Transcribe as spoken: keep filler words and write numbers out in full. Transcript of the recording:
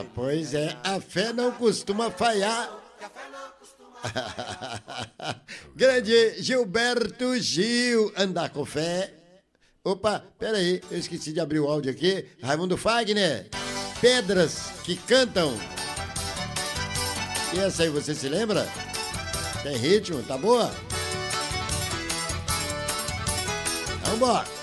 pois é, a fé não costuma falhar. Grande Gilberto Gil, andar com fé. Opa, peraí, eu esqueci de abrir o áudio aqui. Raimundo Fagner, Pedras que Cantam. E essa aí, você se lembra? Tem ritmo, tá boa? Vambora.